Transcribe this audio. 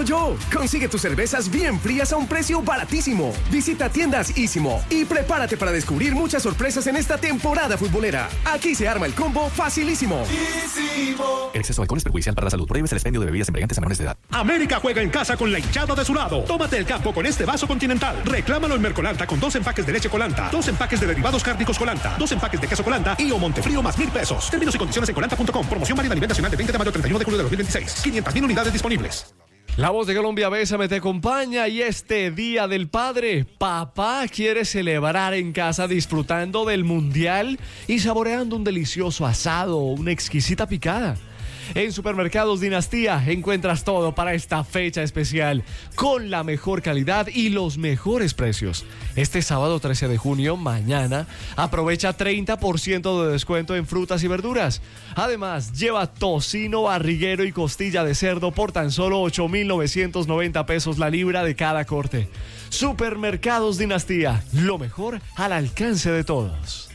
yo. Consigue tus cervezas bien frías a un precio baratísimo. Visita tiendas Ísimo y prepárate para descubrir muchas sorpresas en esta temporada futbolera. Aquí se arma el combo facilísimo. Ísimo. El exceso de alcohol es perjudicial para la salud. Prohíbes el expendio de bebidas embriagantes a menores de edad. América juega en casa con la hinchada de su lado. Tómate el campo con este vaso Continental. Reclámalo en Mercolanta con 2 empaques de leche Colanta, 2 empaques de derivados cárnicos Colanta, 2 empaques de queso Colanta y o Montefrío más $1,000. Términos y condiciones en colanta.com. Promoción válida a nivel nacional de 20 de mayo a 31 de julio de 2026. 500,000 unidades disponibles. La Voz de Colombia, Bésame, te acompaña y este Día del Padre, papá quiere celebrar en casa disfrutando del Mundial y saboreando un delicioso asado o una exquisita picada. En Supermercados Dinastía encuentras todo para esta fecha especial, con la mejor calidad y los mejores precios. Este sábado 13 de junio, mañana, aprovecha 30% de descuento en frutas y verduras. Además, lleva tocino, barriguero y costilla de cerdo por tan solo 8,990 pesos la libra de cada corte. Supermercados Dinastía, lo mejor al alcance de todos.